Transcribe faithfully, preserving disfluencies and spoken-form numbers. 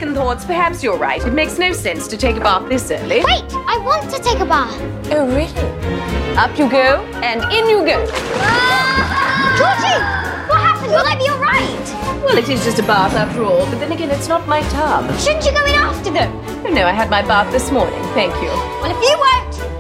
second thoughts, perhaps you're right. It makes no sense to take a bath this early. Wait, I want to take a bath. Oh, really? Up you go, and in you go. Ah! Georgie, what happened? Will I be all right? Well, it is just a bath after all, but then again, it's not my tub. Shouldn't you go in after them? Oh, no, I had my bath this morning, thank you. Well, if you won't,